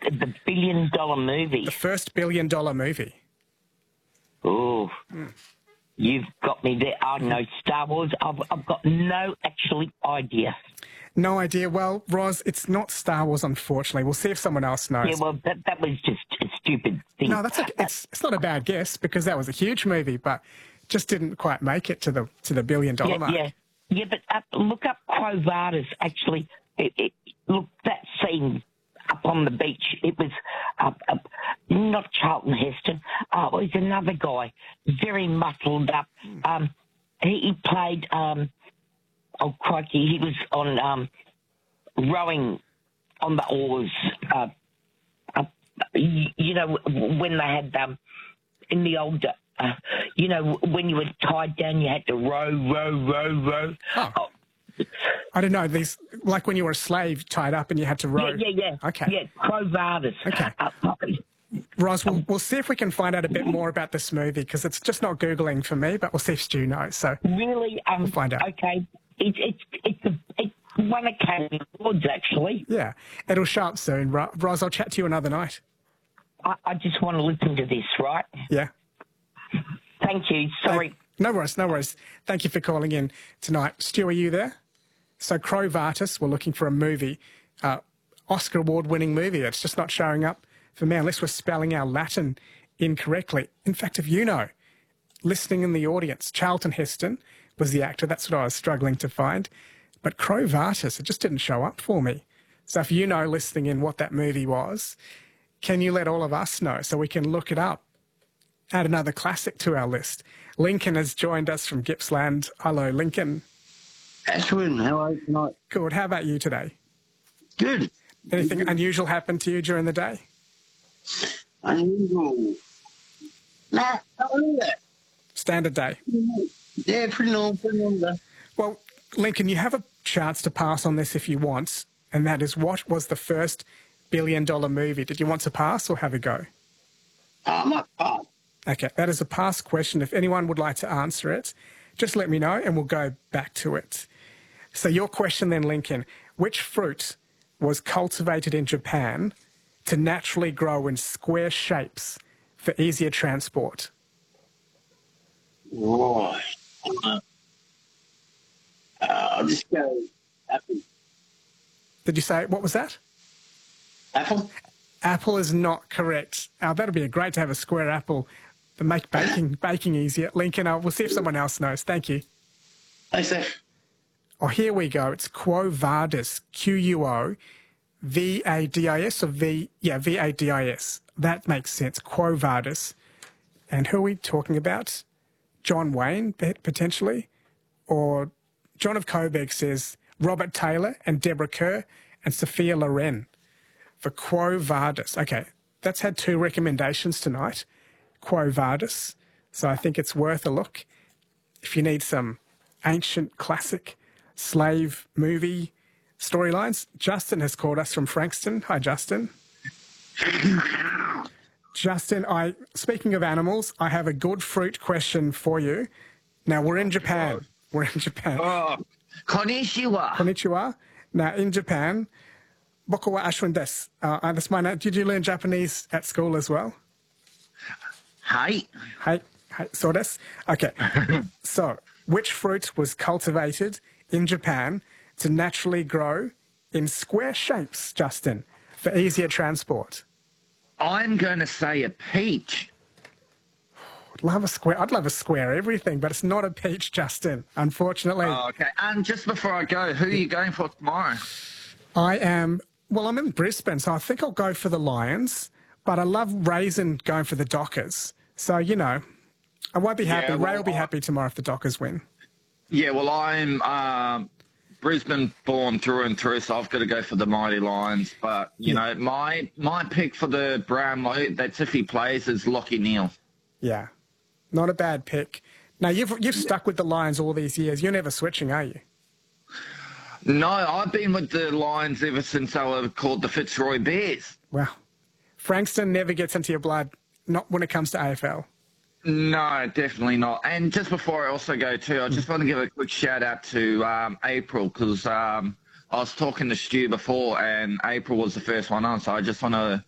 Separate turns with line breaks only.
the billion-dollar movie.
The first billion-dollar movie.
Oh, you've got me there. I know Star Wars. I've got no actually idea.
No idea. Well, Roz, it's not Star Wars, unfortunately. We'll see if someone else knows.
Yeah, well, that was just a stupid thing.
No, that's okay. It's not a bad guess because that was a huge movie, but just didn't quite make it to the billion-dollar mark.
Yeah, but look up Quo Vadis, actually. Look, that scene up on the beach, it was not Charlton Heston. It was another guy, very muffled up. He played, oh, crikey, he was on rowing on the oars. You know, when they had in the old... you know, when you were tied down, you had to row.
Oh. I don't know. These, like when you were a slave tied up and you had to row.
Yeah.
Okay.
Yeah, Quo Vadis.
Okay. Roz, we'll see if we can find out a bit more about this movie because it's just not Googling for me, but we'll see if Stu knows. So
really,
we'll find out.
Okay. It won Academy Awards, actually.
Yeah. It'll show up soon. Roz, I'll chat to you another night.
I just want to listen to this, right?
Yeah.
Thank you. Sorry.
No worries. Thank you for calling in tonight. Stu, are you there? So Quo Vadis, we're looking for a movie, Oscar award-winning movie. It's just not showing up for me unless we're spelling our Latin incorrectly. In fact, if you know, listening in the audience, Charlton Heston was the actor. That's what I was struggling to find. But Quo Vadis, it just didn't show up for me. So if you know, listening in, what that movie was, can you let all of us know so we can look it up? Add another classic to our list. Lincoln has joined us from Gippsland. Hello, Lincoln.
Ashwin, how are you tonight?
Good. How about you today?
Good.
Anything unusual happen to you during the day?
Unusual? Nah, not really that.
Standard day?
Yeah, pretty normal day.
Well, Lincoln, you have a chance to pass on this if you want, and that is, what was the first billion-dollar movie? Did you want to pass or have a go?
I might pass.
Okay, that is a pass question. If anyone would like to answer it, just let me know and we'll go back to it. So your question then, Lincoln, which fruit was cultivated in Japan to naturally grow in square shapes for easier transport?
Right. I'll just go apple.
Did you say, what was that?
Apple?
Apple is not correct. That'd be great to have a square apple to make baking easier. Lincoln, we'll see if someone else knows. Thank you.
Thanks, Steph.
Oh, here we go. It's Quo Vadis, Q-U-O-V-A-D-I-S, or V-A-D-I-S. That makes sense, Quo Vadis. And who are we talking about? John Wayne, potentially? Or John of Coburg says Robert Taylor and Deborah Kerr and Sophia Loren for Quo Vadis. Okay, that's had 2 recommendations tonight, Quo Vadis. So I think it's worth a look. If you need some ancient classic slave movie storylines, Justin has called us from Frankston. Hi, Justin. Justin, speaking of animals, I have a good fruit question for you. Now, we're in Japan. We're in Japan.
Oh, konnichiwa.
Konnichiwa. Now, in Japan, boku wa Ashwin desu. That's my name. Did you learn Japanese at school as well?
Hi.
Hi. So desu. Okay. So, which fruit was cultivated in Japan to naturally grow in square shapes, Justin, for easier transport?
I'm going to say a peach.
I'd love a square everything, but it's not a peach, Justin, unfortunately.
Oh, okay. And just before I go, who are you going for tomorrow?
I'm in Brisbane, so I think I'll go for the Lions, but I love Raisin going for the Dockers. So, you know, I won't be happy.
Yeah,
Ray will be happy tomorrow if the Dockers win.
Yeah, well, I'm Brisbane born through and through, so I've got to go for the Mighty Lions. But, you know, my pick for the Brownlow, that's if he plays, is Lachie Neale.
Yeah, not a bad pick. Now, you've stuck with the Lions all these years. You're never switching, are you?
No, I've been with the Lions ever since they were called the Fitzroy Bears.
Well, Frankston never gets into your blood, not when it comes to AFL.
No, definitely not. And just before I also go too, I just want to give a quick shout out to April, because I was talking to Stu before and April was the first one on, so I just want to